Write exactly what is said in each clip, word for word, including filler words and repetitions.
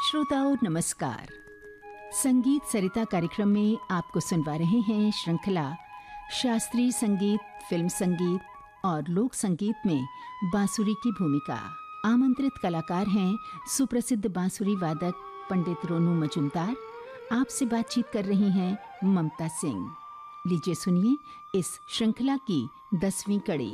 श्रोताओं नमस्कार। संगीत सरिता कार्यक्रम में आपको सुनवा रहे हैं श्रृंखला शास्त्रीय संगीत, फिल्म संगीत और लोक संगीत में बांसुरी की भूमिका। आमंत्रित कलाकार हैं सुप्रसिद्ध बांसुरी वादक पंडित रोनू मजूमदार। आपसे बातचीत कर रही हैं ममता सिंह। लीजिए सुनिए इस श्रृंखला की दसवीं कड़ी।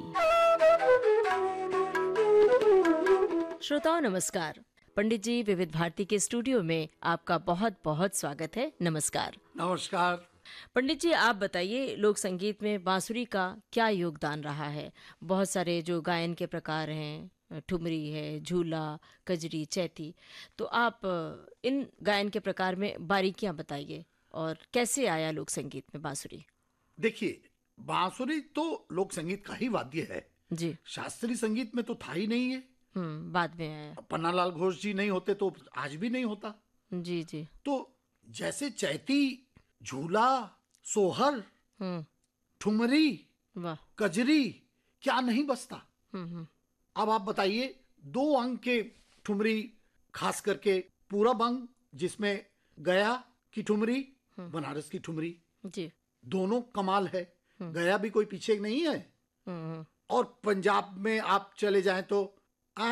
श्रोताओं नमस्कार। पंडित जी, विविध भारती के स्टूडियो में आपका बहुत बहुत स्वागत है। नमस्कार। नमस्कार। पंडित जी, आप बताइए लोक संगीत में बांसुरी का क्या योगदान रहा है? बहुत सारे जो गायन के प्रकार हैं, ठुमरी है, झूला, कजरी, चैती, तो आप इन गायन के प्रकार में बारीकियां बताइए और कैसे आया लोक संगीत में बांसुरी? देखिए, बांसुरी तो लोक संगीत का ही वाद्य है जी। शास्त्रीय संगीत में तो था ही नहीं है। हम्म बाद में आया। पन्नालाल घोष जी नहीं होते तो आज भी नहीं होता। जी जी। तो जैसे चैती, झूला, सोहर, हम्म ठुमरी, वाह, कजरी, क्या नहीं बसता। हम्म हम्म अब आप बताइए, दो अंग के ठुमरी, खास करके पूरब अंग जिसमें गया की ठुमरी, बनारस की ठुमरी, जी। दोनों कमाल है। गया भी कोई पीछे नहीं है। हम्म और पंजाब में आप चले जाएं तो आ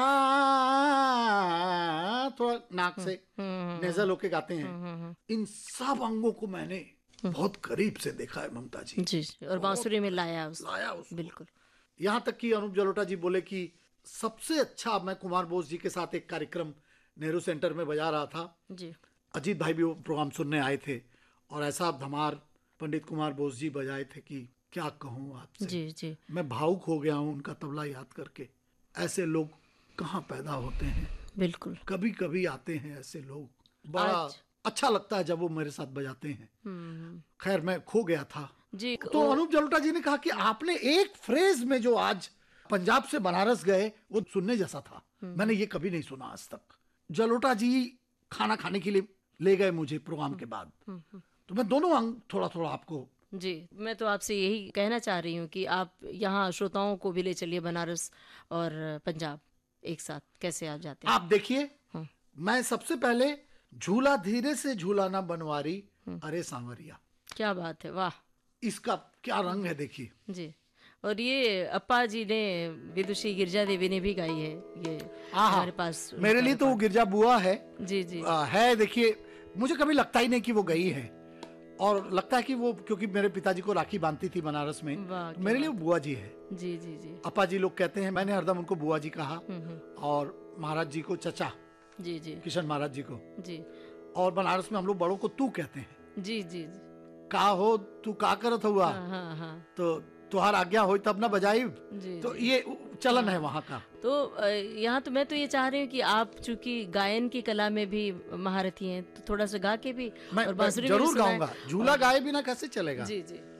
थोड़ा नाक से नेजल होके गाते हैं। इन सब अंगों को मैंने बहुत करीब से देखा है ममता जी। जी, और बांसुरी में लाया उस लाया उसको। बिल्कुल। यहाँ तक कि अनूप जलोटा जी बोले कि सबसे अच्छा, मैं कुमार बोस जी के साथ एक कार्यक्रम नेहरू सेंटर में बजा रहा था जी। अजीत भाई भी वो प्रोग्राम सुनने आए थे और ऐसा धमार पंडित कुमार बोस जी बजाए थे कि क्या कहूँ आपसे। जी जी। मैं भावुक हो गया हूँ उनका तबला याद करके। ऐसे लोग कहाँ पैदा होते हैं। बिल्कुल। कभी कभी आते हैं ऐसे लोग, बड़ा आज... अच्छा लगता है जब वो मेरे साथ बजाते हैं। खैर, मैं खो गया था जी। तो अनूप जलोटा जी ने कहा कि आपने एक फ्रेज में जो आज पंजाब से बनारस गए वो सुनने जैसा था। मैंने ये कभी नहीं सुना आज तक। जलोटा जी खाना खाने के लिए ले गए मुझे प्रोग्राम के बाद, तो मैं दोनों अंग थोड़ा थोड़ा आपको। जी, मैं तो आपसे यही कहना चाह रही हूँ कि आप यहाँ श्रोताओं को भी ले चलिए बनारस और पंजाब एक साथ। कैसे आप जाते हैं? आप देखिए, मैं सबसे पहले झूला धीरे से झूलाना बनवारी, अरे सांवरिया। क्या बात है, वाह। इसका क्या रंग है देखिए। जी। और ये अप्पा जी ने, विदुषी गिरजा देवी ने भी गाई है ये हमारे पास। मेरे लिए तो वो गिरजा बुआ है। जी जी। आ, है। देखिए, मुझे कभी लगता ही नहीं कि वो गई है, और लगता है कि वो, क्योंकि मेरे पिताजी को राखी बांधती थी बनारस में, तो मेरे लिए वो बुआ जी है। जी जी जी। अपा जी लोग कहते हैं, मैंने हरदम उनको बुआ जी कहा, और महाराज जी को चचा। जी जी। किशन महाराज जी को जी। और बनारस में हम लोग बड़ों को तू कहते हैं। जी जी जी। का हो तू का करत हुआ। हाँ, हाँ, हाँ। तो तुहार आज्ञा हो तब ना बजाई। तो जी। ये चलन हाँ। है वहाँ का। तो यहाँ तो मैं तो ये चाह रही हूँ कि आप चूंकि गायन की कला में भी महारथी हैं, तो थोड़ा सा गा के भी मैं, और बांसुरी जरूर गाऊंगा। झूला गाए बिना कैसे चलेगा। जी जी।